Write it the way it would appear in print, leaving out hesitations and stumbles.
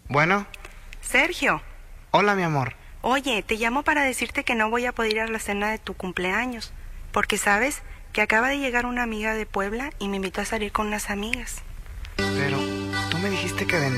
Bueno, Sergio, hola mi amor. oye, te llamo para decirte que no voy a poder ir a la cena de tu cumpleaños, porque sabes que acaba de llegar una amiga de Puebla y me invitó a salir con unas amigas. Pero tú me dijiste que